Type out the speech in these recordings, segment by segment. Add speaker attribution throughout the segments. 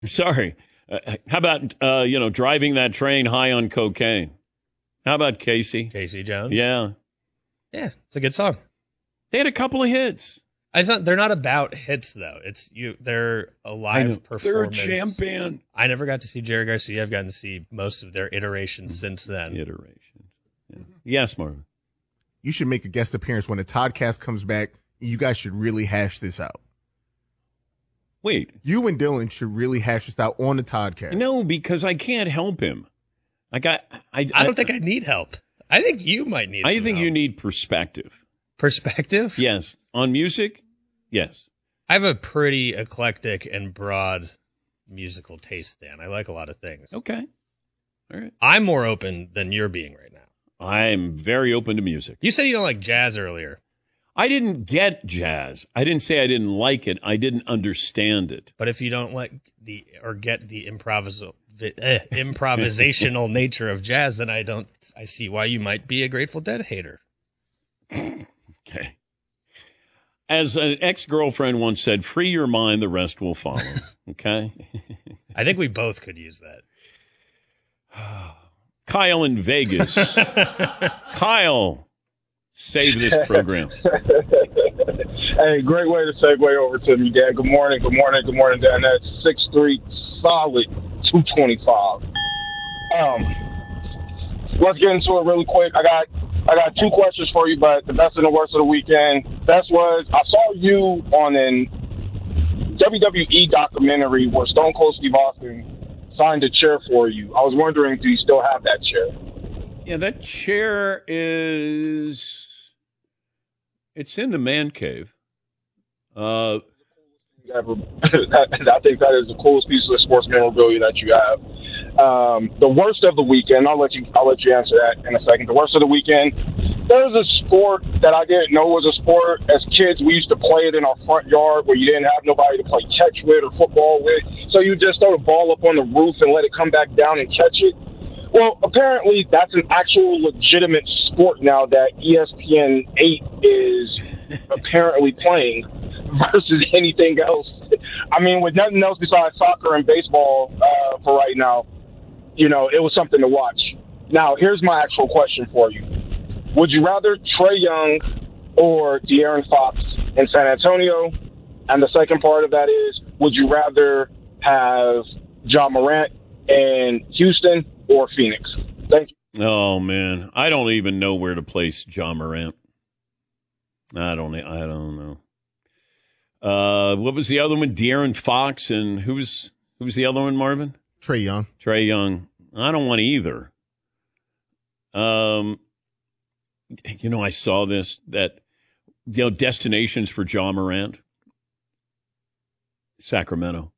Speaker 1: Sorry. How about, driving that train high on cocaine? How about Casey?
Speaker 2: Casey Jones?
Speaker 1: Yeah.
Speaker 2: Yeah, it's a good song.
Speaker 1: They had a couple of hits.
Speaker 2: They're not about hits, though. They're a live performance.
Speaker 1: They're a jam band.
Speaker 2: I never got to see Jerry Garcia. I've gotten to see most of their iterations since then.
Speaker 1: Yeah. Yes, Marvin.
Speaker 3: You should make a guest appearance when the Toddcast comes back. You guys should really hash this out.
Speaker 1: Wait.
Speaker 3: You and Dylan should really hash this out on the Toddcast.
Speaker 1: No, because I can't help him. I
Speaker 2: don't think I need help. I think you might need
Speaker 1: I
Speaker 2: some
Speaker 1: think
Speaker 2: help.
Speaker 1: you need perspective.
Speaker 2: Perspective?
Speaker 1: Yes. On music? Yes.
Speaker 2: I have a pretty eclectic and broad musical taste, Dan. I like a lot of things.
Speaker 1: Okay. All right.
Speaker 2: I'm more open than you're being right now.
Speaker 1: I'm very open to music.
Speaker 2: You said you don't like jazz earlier.
Speaker 1: I didn't get jazz. I didn't say I didn't like it. I didn't understand it.
Speaker 2: But if you don't like get the improvisational nature of jazz, then I see why you might be a Grateful Dead hater.
Speaker 1: Okay. As an ex-girlfriend once said, free your mind, the rest will follow. Okay?
Speaker 2: I think we both could use that.
Speaker 1: Kyle in Vegas. Kyle, save this program.
Speaker 4: Hey, great way to segue over to me, Dan. Good morning, Dan. That's 6'3", solid 225. Let's get into it really quick. I got two questions for you, but the best and the worst of the weekend. Best was, I saw you on an WWE documentary where Stone Cold Steve Austin signed a chair for you. I was wondering, do you still have that chair?
Speaker 1: Yeah, that chair it's in the man cave.
Speaker 4: I think that is the coolest piece of sports memorabilia that you have. The worst of the weekend, I'll let you answer that in a second. The worst of the weekend, there's a sport that I didn't know was a sport. As kids, we used to play it in our front yard where you didn't have nobody to play catch with or football with. So you just throw the ball up on the roof and let it come back down and catch it. Well, apparently that's an actual legitimate sport now that ESPN 8 is apparently playing versus anything else. I mean, with nothing else besides soccer and baseball for right now, it was something to watch. Now, here's my actual question for you. Would you rather Trae Young or De'Aaron Fox in San Antonio? And the second part of that is, would you rather have Ja Morant in Houston or Phoenix? Thank you.
Speaker 1: Oh, man. I don't even know where to place Ja Morant. I don't know. What was the other one? De'Aaron Fox, and who was the other one, Marvin?
Speaker 3: Trae Young.
Speaker 1: Trae Young. I don't want either. I saw that destinations for Ja Morant. Sacramento.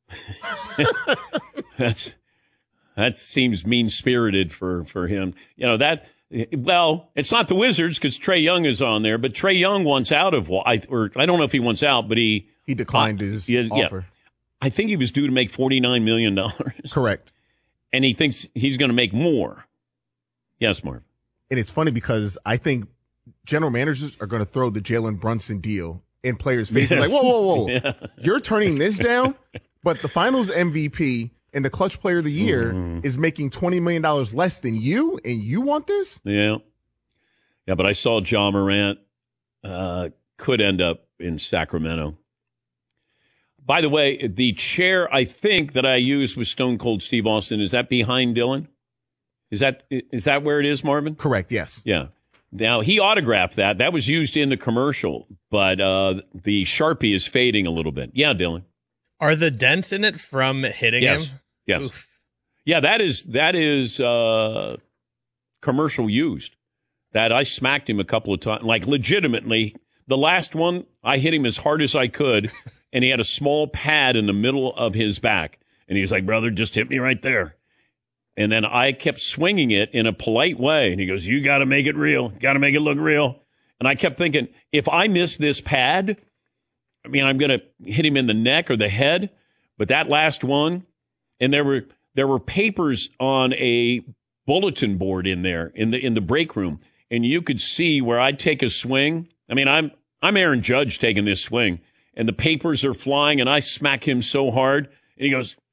Speaker 1: That seems mean-spirited for him. It's not the Wizards because Trae Young is on there, but Trae Young wants out of, I don't know if he wants out, but he
Speaker 3: declined his offer.
Speaker 1: Yeah. I think he was due to make $49 million.
Speaker 3: Correct.
Speaker 1: And he thinks he's going to make more. Yes, Marv.
Speaker 3: And it's funny because I think general managers are going to throw the Jalen Brunson deal in players' faces.
Speaker 1: Yes.
Speaker 3: Like, whoa.
Speaker 1: Yeah.
Speaker 3: You're turning this down, but the finals MVP and the clutch player of the year is making $20 million less than you, and you want this?
Speaker 1: Yeah. Yeah, but I saw Ja Morant could end up in Sacramento. By the way, the chair I think that I used with Stone Cold Steve Austin, is that behind Dylan? Is that where it is, Marvin?
Speaker 3: Correct, yes.
Speaker 1: Yeah. Now, he autographed that. That was used in the commercial, but the Sharpie is fading a little bit. Yeah, Dylan.
Speaker 2: Are the dents in it from hitting him?
Speaker 1: Yes.
Speaker 2: Oof.
Speaker 1: Yeah, that is commercial used. That I smacked him a couple of times, like legitimately. The last one, I hit him as hard as I could, and he had a small pad in the middle of his back. And he was like, brother, just hit me right there. And then I kept swinging it in a polite way. And he goes, you got to make it real. Got to make it look real. And I kept thinking, if I miss this pad, I'm going to hit him in the neck or the head. But that last one, and there were papers on a bulletin board in there in the break room. And you could see where I'd take a swing. I'm Aaron Judge taking this swing. And the papers are flying, and I smack him so hard. And he goes,